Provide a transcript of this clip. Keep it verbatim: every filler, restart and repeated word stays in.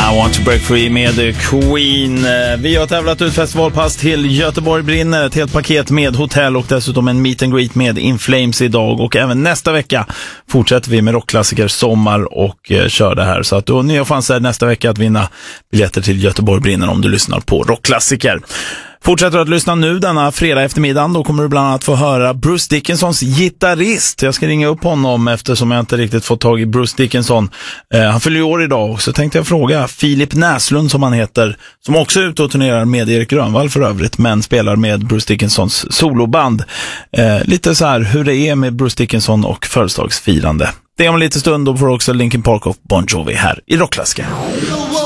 I want to break free med Queen. Vi har tävlat ut festivalpass till Göteborg brinner, ett helt paket med hotell och dessutom en meet and greet med In Flames idag. Och även nästa vecka fortsätter vi med rockklassiker sommar och eh, kör det här. Så att du har nya chanser nästa vecka att vinna biljetter till Göteborg brinner om du lyssnar på rockklassiker. Fortsätter att lyssna nu denna fredag eftermiddag. Då kommer du bland annat få höra Bruce Dickinsons gitarrist. Jag ska ringa upp honom eftersom jag inte riktigt fått tag i Bruce Dickinson. Eh, han fyller år idag och så tänkte jag fråga Filip Näslund som han heter, som också är ute och turnerar med Erik Grönvall för övrigt, men spelar med Bruce Dickinsons soloband. Eh, lite så här hur det är med Bruce Dickinson och födelsedagsfirande. Det om en liten stund, då får också Linkin Park och Bon Jovi här i Rockklassiker.